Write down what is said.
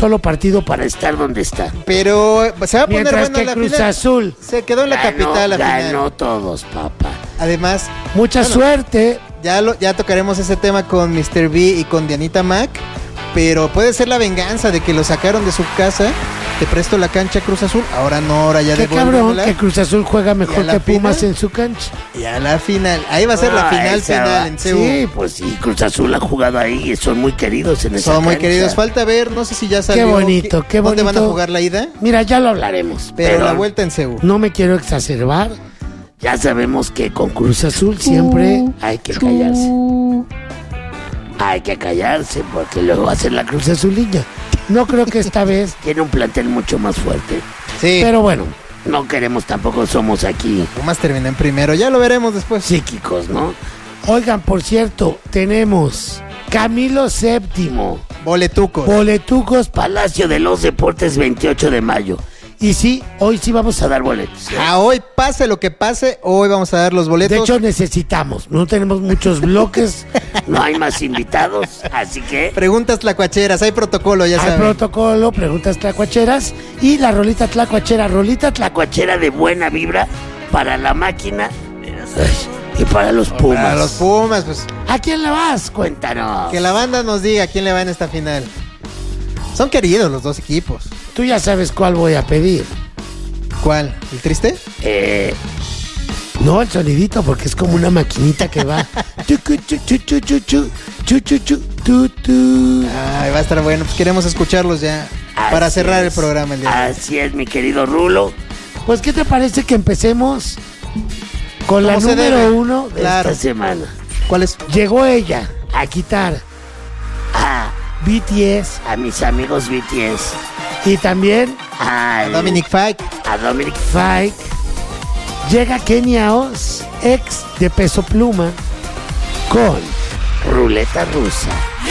solo partido para estar donde está. Pero se va a poner Mientras bueno que la Cruz final. Azul Se quedó en la capital la final. ganó todos, papá. Además, Mucha suerte. ya tocaremos ese tema con Mr. B y con Dianita Mac. Pero puede ser la venganza de que lo sacaron de su casa. Te presto la cancha, Cruz Azul. Ahora no, ahora ya Qué cabrón devuélvemela. que Cruz Azul juega mejor la que Pumas final? en su cancha. Y a la final. Ahí va a ser la final en CU. Sí, pues sí, Cruz Azul ha jugado ahí y son muy queridos en esa Son muy cancha. queridos. Falta ver, no sé si ya salió. Qué bonito, qué bonito. ¿Dónde van a jugar la ida? Mira, ya lo hablaremos. Pero la vuelta en CU. No me quiero exacerbar. Ya sabemos que con Cruz Azul siempre hay que callarse. Hay que callarse porque luego va a ser la Cruz Azulilla. No creo que esta vez tiene un plantel mucho más fuerte. Sí. Pero bueno, no queremos tampoco, somos aquí Pumas termina en primero. Ya lo veremos después. psíquicos, ¿no? Oigan, por cierto, tenemos Camilo VII, Boletucos. Boletucos, Palacio de los Deportes, 28 de mayo. Y sí, hoy sí vamos a dar boletos. Hoy pase lo que pase, hoy vamos a dar los boletos. De hecho, necesitamos. No tenemos muchos bloques, no hay más invitados, así que Preguntas tlacuacheras, hay protocolo, ya hay saben. protocolo, preguntas tlacuacheras y la rolita tlacuachera de buena vibra para la máquina y para los Pumas. Para los Pumas, pues ¿A quién le vas? Cuéntanos. que la banda nos diga quién le va en esta final. Son queridos los dos equipos. Tú ya sabes cuál voy a pedir. ¿Cuál? ¿El triste? No, el sonidito, porque es como una maquinita que va. Chucu, chu, chu, chu, chu, chu, chu, chu, chu, tu, tu. Ay, va a estar bueno, pues queremos escucharlos ya para Así cerrar el es. programa el día de hoy. Así es, mi querido Rulo. Pues, ¿qué te parece que empecemos con la Como se número debe. 1 de Claro. esta semana? ¿Cuál es? Llegó ella a quitar a BTS, a mis amigos BTS, y también Dominic Fike. a Dominic Fike. Llega Kenia Oz, ex de Peso Pluma, con Ruleta Rusa.